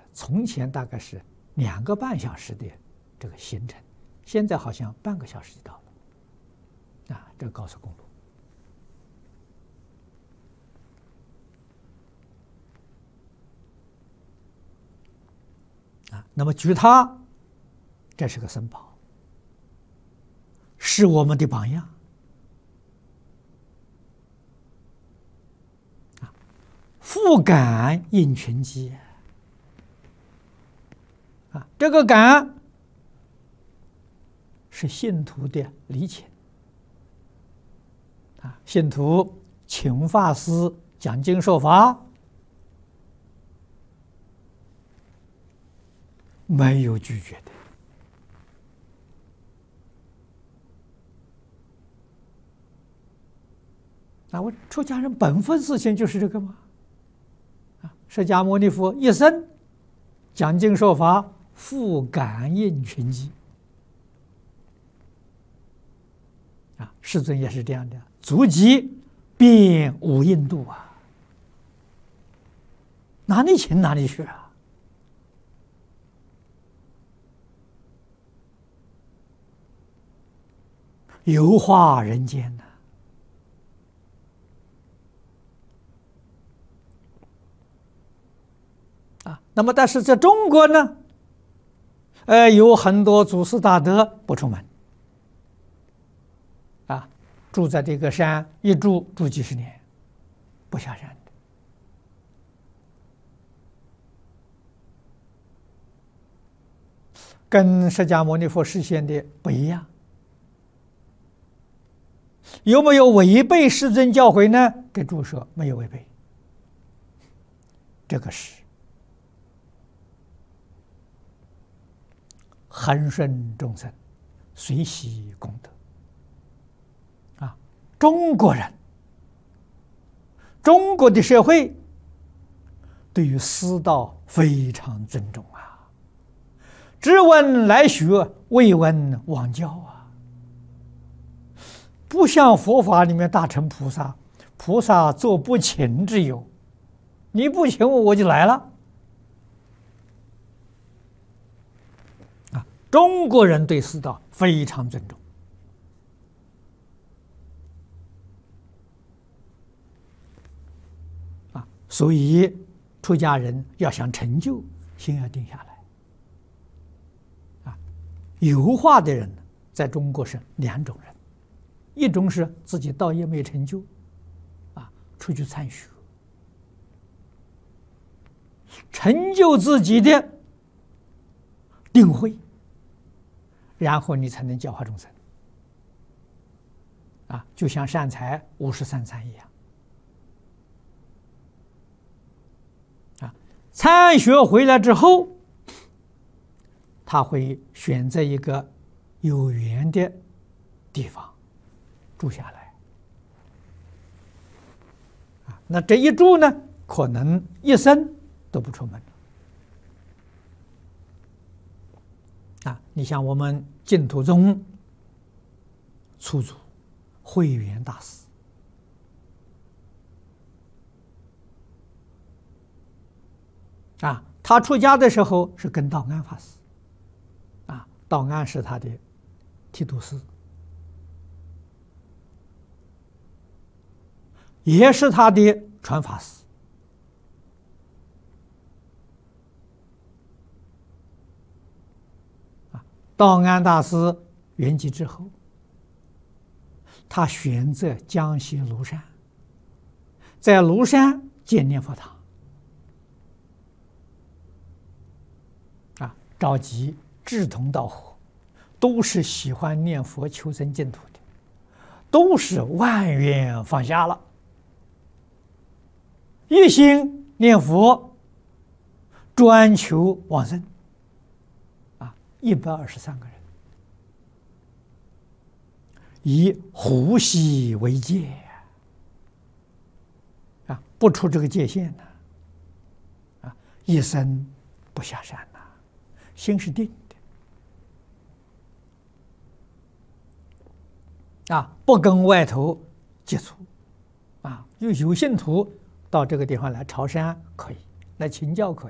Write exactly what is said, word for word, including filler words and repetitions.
从前大概是两个半小时的这个行程，现在好像半个小时就到了。啊，这个高速公路。啊，那么举他，这是个僧宝，是我们的榜样。啊，复感应群机。啊，这个感是信徒的礼请。啊，信徒请法师讲经说法，没有拒绝的。那我出家人本分事情就是这个吗？啊，释迦牟尼佛一生讲经说法，复感应群机。啊，世尊也是这样的，足迹遍无印度啊，哪里请哪里去啊。游化人间呐。啊，那么但是在中国呢，呃，有很多祖师大德不出门，啊，住在这个山，一住住几十年，不下山的。跟释迦牟尼佛示现的不一样。有没有违背世尊教诲呢？给注说没有违背。这个是恒顺众生，随喜功德。啊，中国人，中国的社会对于师道非常尊重啊，知闻来学，未闻枉教啊。不像佛法里面大乘菩萨，菩萨做不请之有，你不请我，我就来了。啊，中国人对师道非常尊重。啊，所以出家人要想成就，心要定下来。啊，有化的人在中国是两种人。一种是自己道业没成就，啊，出去参学，成就自己的定慧，然后你才能教化众生。啊，就像善财五十三参一样。啊，参学回来之后，他会选择一个有缘的地方住下来。啊，那这一住呢，可能一生都不出门。啊，你像我们净土宗初祖慧远大师，啊，他出家的时候是跟道安法师，啊，道安是他的剃度师。也是他的传法师。啊，道安大师圆寂之后，他选择江西庐山，在庐山建念佛堂。啊，召集志同道合，都是喜欢念佛求生净土的，都是万缘放下了。一心念佛，专求往生。啊，一百二十三个人，以呼吸为界，啊，不出这个界限呢，啊，一生不下山呐，心是定的，啊，不跟外头接触，啊，有有信徒到这个地方来朝山可以，来请教可以。